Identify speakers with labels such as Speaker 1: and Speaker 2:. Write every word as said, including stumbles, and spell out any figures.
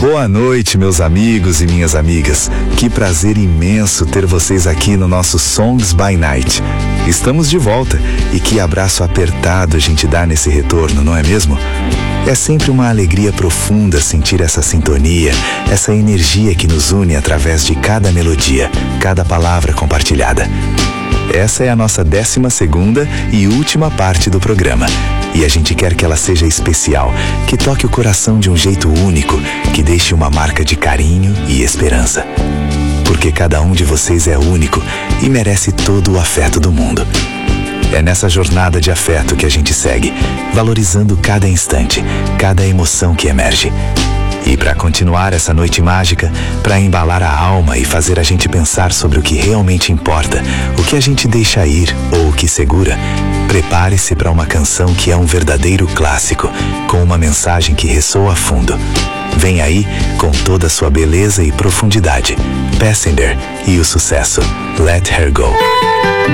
Speaker 1: Boa noite, meus amigos e minhas amigas. Que prazer imenso ter vocês aqui no nosso Songs by Night. Estamos de volta e que abraço apertado a gente dá nesse retorno, não é mesmo? É sempre uma alegria profunda sentir essa sintonia, essa energia que nos une através de cada melodia, cada palavra compartilhada. Essa é a nossa décima segunda e última parte do programa. E a gente quer que ela seja especial, que toque o coração de um jeito único, que deixe uma marca de carinho e esperança. Porque cada um de vocês é único e merece todo o afeto do mundo. É nessa jornada de afeto que a gente segue, valorizando cada instante, cada emoção que emerge. E para continuar essa noite mágica, para embalar a alma e fazer a gente pensar sobre o que realmente importa, o que a gente deixa ir ou o que segura, prepare-se para uma canção que é um verdadeiro clássico, com uma mensagem que ressoa fundo. Vem aí com toda a sua beleza e profundidade. Passenger e o sucesso Let Her Go.